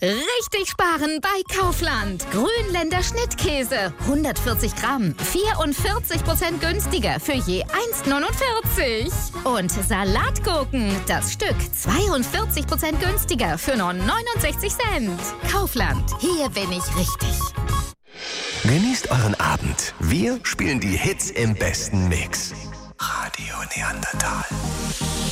Richtig sparen bei Kaufland. Grünländer Schnittkäse. 140 Gramm. 44% günstiger für je 1,49. Und Salatgurken. Das Stück 42% günstiger für nur 69 Cent. Kaufland. Hier bin ich richtig. Genießt euren Abend. Wir spielen die Hits im besten Mix. Radio Neandertal.